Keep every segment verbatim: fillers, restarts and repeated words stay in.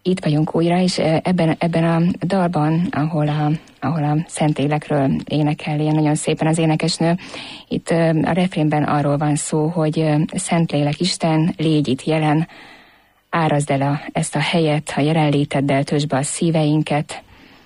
Itt vagyunk újra, és ebben, ebben a dalban, ahol a, ahol a Szentlélekről énekel ilyen nagyon szépen az énekesnő, itt a refrénben arról van szó, hogy Szentlélek Isten, légy itt jelen, árazd el a, ezt a helyet, a jelenléteddel töltsd be a szíveinket,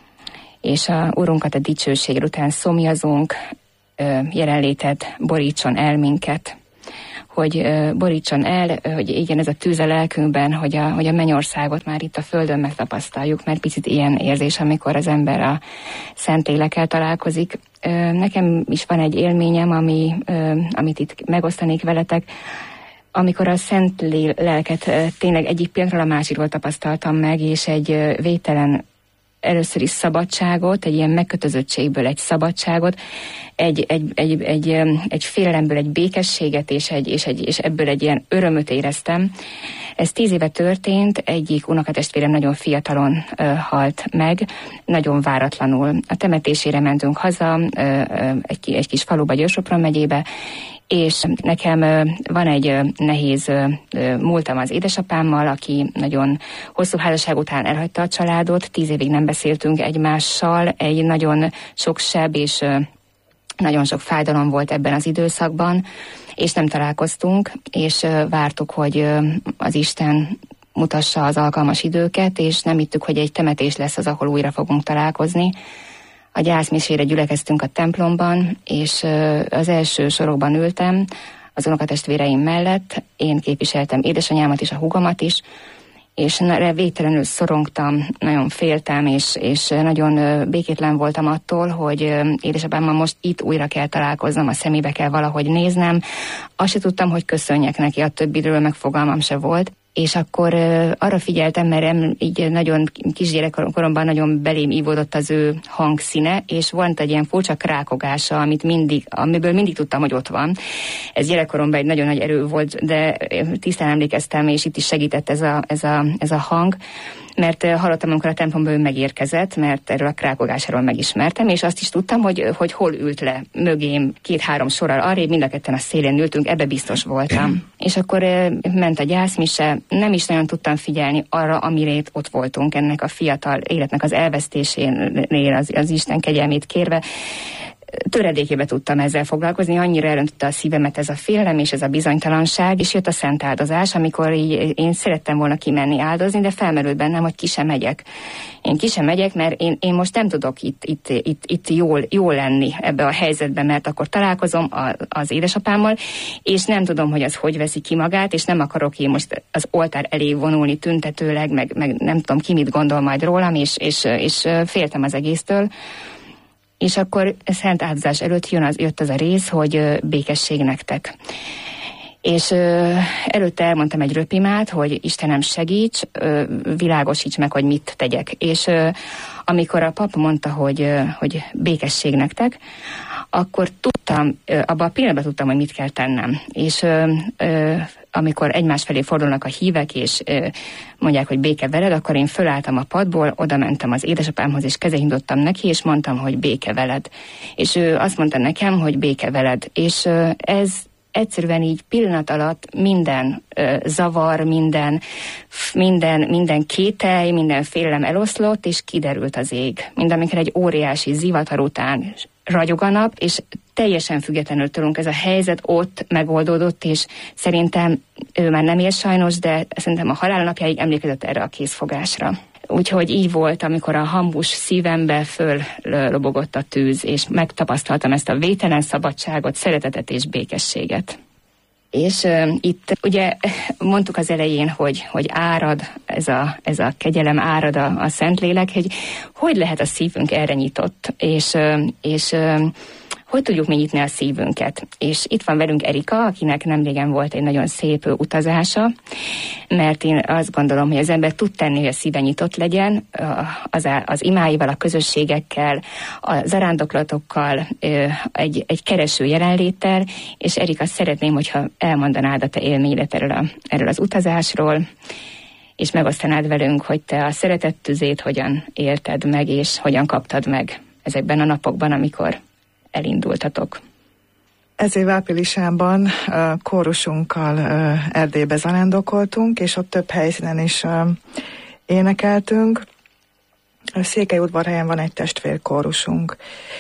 és a Urunkat a dicsőség után szomjazunk, jelenléted borítson el minket, hogy borítson el, hogy igen, ez a tűz a lelkünkben, hogy a, hogy a mennyországot már itt a földön megtapasztaljuk, mert picit ilyen érzés, amikor az ember a Szentlélekkel találkozik. Nekem is van egy élményem, ami, amit itt megosztanék veletek, amikor a szent lelket tényleg egyik pillanatról a másikról tapasztaltam meg, és egy végtelen először is szabadságot, egy ilyen megkötözöttségből egy szabadságot, egy, egy, egy, egy, egy félelemből egy békességet, és, egy, és, egy, és ebből egy ilyen örömöt éreztem. Ez tíz éve történt, egyik unokatestvérem nagyon fiatalon ö, halt meg, nagyon váratlanul. A temetésére mentünk haza, ö, ö, egy, egy kis faluba, Győr-Sopron megyébe, és nekem van egy nehéz múltam az édesapámmal, aki nagyon hosszú házasság után elhagyta a családot, tíz évig nem beszéltünk egymással, egy nagyon sok seb és nagyon sok fájdalom volt ebben az időszakban, és nem találkoztunk, és vártuk, hogy az Isten mutassa az alkalmas időket, és nem hittük, hogy egy temetés lesz az, ahol újra fogunk találkozni. A gyászmisére gyülekeztünk a templomban, és az első sorokban ültem az unokatestvéreim mellett. Én képviseltem édesanyámat és a húgomat is, és végtelenül szorongtam, nagyon féltem, és, és nagyon békétlen voltam attól, hogy édesapámmal most itt újra kell találkoznom, a szemébe kell valahogy néznem. Azt se tudtam, hogy köszönjek neki, a többiről meg fogalmam se volt. És akkor uh, arra figyeltem, mert így nagyon kisgyerekkoromban nagyon belém ívódott az ő hangszíne, és volt egy ilyen furcsa krákogása, amit mindig, amiből mindig tudtam, hogy ott van. Ez gyerekkoromban egy nagyon nagy erő volt, de tisztán emlékeztem, és itt is segített ez a, ez a, ez a hang, mert hallottam, amikor a templomban ő megérkezett, mert erről a krákogásáról megismertem, és azt is tudtam, hogy, hogy hol ült le mögém két-három sorral arrébb, mind a ketten a szélén ültünk, ebbe biztos voltam. És akkor ment a gyászmise, nem is nagyon tudtam figyelni arra, amire ott voltunk, ennek a fiatal életnek az elvesztésénél, az, az Isten kegyelmét kérve. Töredékébe tudtam ezzel foglalkozni, annyira elöntötte a szívemet ez a félelem és ez a bizonytalanság, és jött a szent áldozás, amikor így én szerettem volna kimenni áldozni, de felmerült bennem, hogy ki sem megyek. Én ki sem megyek, mert én, én most nem tudok itt, itt, itt, itt jól, jól lenni ebbe a helyzetben, mert akkor találkozom a, az édesapámmal, és nem tudom, hogy az hogy veszi ki magát, és nem akarok én most az oltár elé vonulni tüntetőleg, meg, meg nem tudom ki mit gondol majd rólam, és, és, és féltem az egésztől. És akkor szent áldozás előtt jön az, jött az a rész, hogy békesség nektek. És ö, előtte elmondtam egy röpimát, hogy Istenem segíts, ö, világosíts meg, hogy mit tegyek. És ö, amikor a pap mondta, hogy, ö, hogy békesség nektek, akkor tudtam, ö, abban a pillanatban tudtam, hogy mit kell tennem. És ö, ö, amikor egymás felé fordulnak a hívek, és ö, mondják, hogy béke veled, akkor én fölálltam a padból, oda mentem az édesapámhoz, és kezet nyújtottam neki, és mondtam, hogy béke veled. És ő azt mondta nekem, hogy béke veled. És ö, ez egyszerűen így pillanat alatt minden ö, zavar, minden, minden, minden kételj, minden félelem eloszlott, és kiderült az ég. Mind amikor egy óriási zivatar után ragyog a nap, és teljesen függetlenül tőlünk ez a helyzet ott megoldódott, és szerintem ő már nem él sajnos, de szerintem a halálnapjáig emlékezett erre a készfogásra. Úgyhogy így volt, amikor a hambus szívembe föllobogott a tűz, és megtapasztaltam ezt a végtelen szabadságot, szeretetet és békességet. És uh, itt ugye mondtuk az elején, hogy, hogy árad, ez a, ez a kegyelem árad a, a Szentlélek, hogy hogy lehet a szívünk erre nyitott, és, uh, és uh, hogy tudjuk mi nyitni a szívünket. És itt van velünk Erika, akinek nemrégen volt egy nagyon szép utazása, mert én azt gondolom, hogy az ember tud tenni, hogy a szíve nyitott legyen, az, az imáival, a közösségekkel, a zarándoklatokkal, egy, egy kereső jelenléttel, és Erika, szeretném, hogyha elmondanád a te élményedet erről, a, erről az utazásról, és megosztanád velünk, hogy te a szeretet tüzét hogyan élted meg, és hogyan kaptad meg ezekben a napokban, amikor elindultatok. Ez év áprilisában uh, kórusunkkal uh, Erdélybe zarándokoltunk, és ott több helyszínen is uh, énekeltünk. Székelyudvarhelyen van egy testvérkórusunk,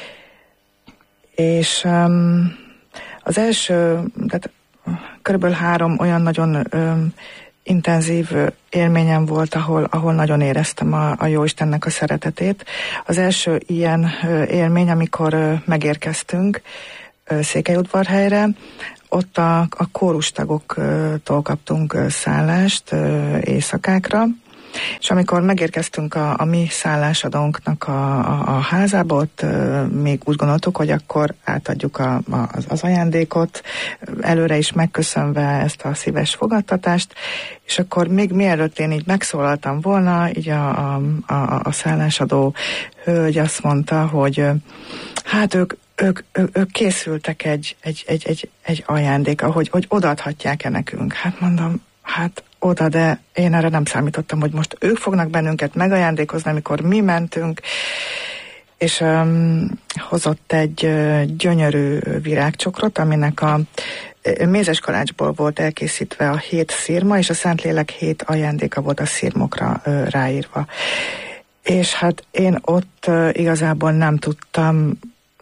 és um, az első, tehát körülbelül három olyan nagyon um, intenzív élményem volt, ahol, ahol nagyon éreztem a, a Jóistennek a szeretetét. Az első ilyen élmény, amikor megérkeztünk Székelyudvarhelyre, ott a, a kórustagoktól kaptunk szállást éjszakákra, és amikor megérkeztünk a, a mi szállásadónknak a, a, a házába, ott uh, még úgy gondoltuk, hogy akkor átadjuk a, a, az, az ajándékot, előre is megköszönve ezt a szíves fogadtatást, és akkor még mielőtt én így megszólaltam volna, így a, a, a, a szállásadó hölgy azt mondta, hogy hát ők Ők, ők, ők készültek egy, egy, egy, egy, egy ajándéka, hogy, hogy odaadhatják-e nekünk. Hát mondom, hát oda, de én erre nem számítottam, hogy most ők fognak bennünket megajándékozni, amikor mi mentünk, és um, hozott egy uh, gyönyörű virágcsokrot, aminek a uh, mézes kalácsból volt elkészítve a hét szirma, és a Szentlélek hét ajándéka volt a szirmokra uh, ráírva. És hát én ott uh, igazából nem tudtam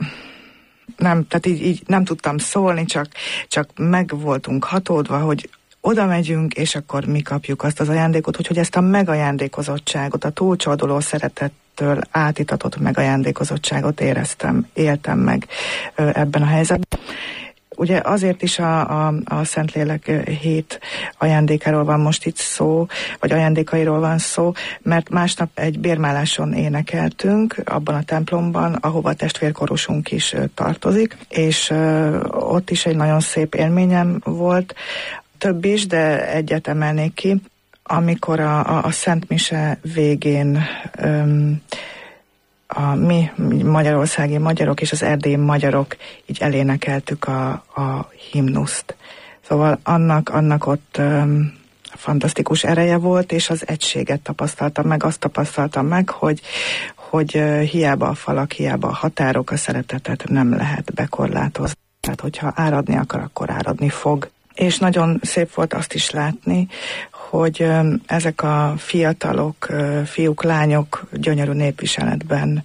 Nem, tehát így, így nem tudtam szólni, csak, csak meg voltunk hatódva, hogy oda megyünk, és akkor mi kapjuk azt az ajándékot, hogy ezt a megajándékozottságot, a túlcsorduló szeretettől átitatott megajándékozottságot éreztem, éltem meg ebben a helyzetben. Ugye azért is a, a, a Szentlélek hét ajándékáról van most itt szó, vagy ajándékairól van szó, mert másnap egy bérmáláson énekeltünk abban a templomban, ahova a testvérkorosunk is tartozik, és ott is egy nagyon szép élményem volt, több is, de egyet emelnék ki, amikor a, a, a Szent Mise végén öm, a mi magyarországi magyarok és az erdélyi magyarok így elénekeltük a, a himnuszt. Szóval annak, annak ott um, fantasztikus ereje volt, és az egységet tapasztaltam meg, azt tapasztaltam meg, hogy, hogy uh, hiába a falak, hiába a határok, a szeretetet nem lehet bekorlátozni. Tehát, hogyha áradni akar, akkor áradni fog. És nagyon szép volt azt is látni, hogy ezek a fiatalok, fiúk, lányok gyönyörű népviseletben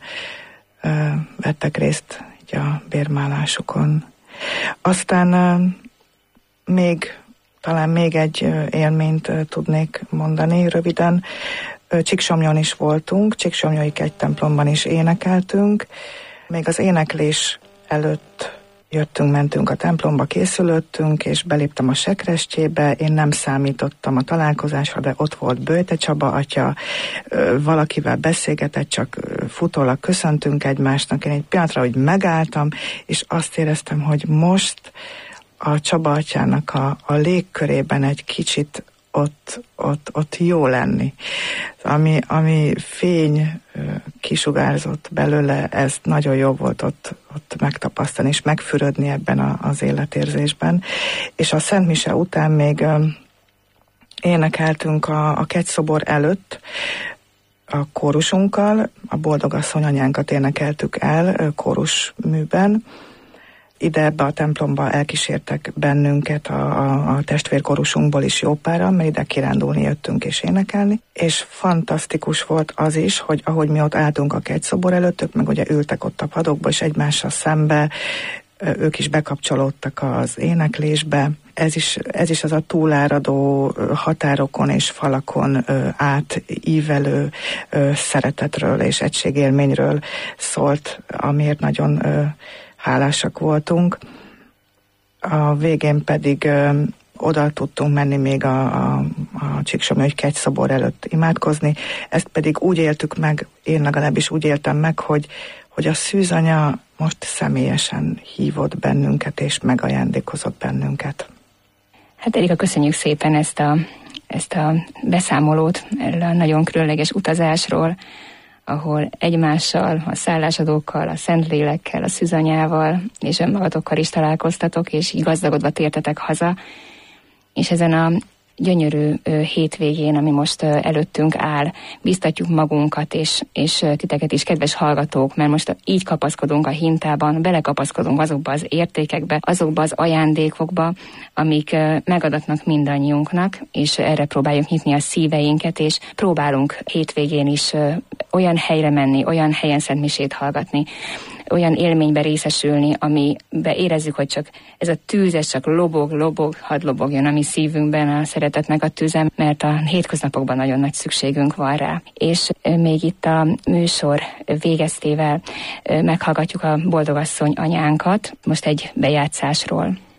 vettek részt így a bérmálásokon. Aztán még, talán még egy élményt tudnék mondani röviden. Csíksomlyon is voltunk, Csíksomlyói kegytemplomban is énekeltünk. Még az éneklés előtt jöttünk, mentünk a templomba, készülöttünk, és beléptem a sekrestjébe. Én nem számítottam a találkozásra, de ott volt Böjte Csaba atya, valakivel beszélgetett, csak futólag köszöntünk egymásnak. Én egy pillanatra, hogy megálltam, és azt éreztem, hogy most a Csaba atyának a, a légkörében egy kicsit ott, ott, ott jó lenni. Ami, ami fény kisugárzott belőle, ez nagyon jó volt ott, ott megtapasztani és megfürödni ebben a, az életérzésben. És a Szent Mise után még énekeltünk a, a kegyszobor előtt a kórusunkkal, a Boldogasszony anyánkat énekeltük el kórusműben. Ide ebbe a templomba elkísértek bennünket a, a, a testvérkorusunkból is jó páran, mert ide kirándulni jöttünk és énekelni. És fantasztikus volt az is, hogy ahogy mi ott álltunk a kegyszobor előtt, ők meg ugye ültek ott a padokba, és egymással szembe, ők is bekapcsolódtak az éneklésbe. Ez is, ez is az a túláradó határokon és falakon átívelő szeretetről és egységélményről szólt, amiért nagyon hálásak voltunk. A végén pedig ö, oda tudtunk menni még a, a, a Csíksomlyói kegyszobor előtt imádkozni. Ezt pedig úgy éltük meg, én legalábbis úgy éltem meg, hogy, hogy a szűzanya most személyesen hívott bennünket és megajándékozott bennünket. Hát Erika, köszönjük szépen ezt a, ezt a beszámolót erről a nagyon különleges utazásról, ahol egymással, a szállásadókkal, a Szentlélekkel, a szűzanyával és önmagatokkal is találkoztatok, és így gazdagodva tértetek haza. És ezen a gyönyörű hétvégén, ami most előttünk áll, biztatjuk magunkat, és, és titeket is, kedves hallgatók, mert most így kapaszkodunk a hintában, belekapaszkodunk azokba az értékekbe, azokba az ajándékokba, amik megadatnak mindannyiunknak, és erre próbáljuk nyitni a szíveinket, és próbálunk hétvégén is olyan helyre menni, olyan helyen szentmisét hallgatni, olyan élménybe részesülni, amibe érezzük, hogy csak ez a tűz, ez csak lobog, lobog, hadd lobogjon a mi szívünkben a szeretetnek a tüze, mert a hétköznapokban nagyon nagy szükségünk van rá. És még itt a műsor végeztével meghallgatjuk a boldogasszony anyánkat, most egy bejátszásról.